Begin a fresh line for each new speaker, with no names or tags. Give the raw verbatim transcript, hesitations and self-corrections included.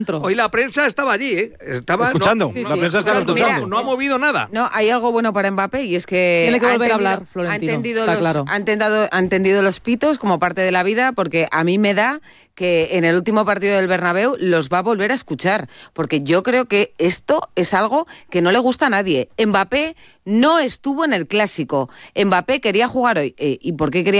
Hoy la prensa estaba allí, ¿eh? Estaba
escuchando.
No,
Sí,
la
sí.
prensa estaba
Mira,
escuchando. No ha movido nada.
No, hay algo bueno para Mbappé y es que
Tiene que
ha
volver a
entendido-
hablar, Florentino,
ha entendido,
está
los,
claro.
ha, entendido, ha entendido los pitos como parte de la vida, porque a mí me da que en el último partido del Bernabéu los va a volver a escuchar, porque yo creo que esto es algo que no le gusta a nadie. Mbappé no estuvo en el Clásico. Mbappé quería jugar hoy. Eh, ¿Y por qué quería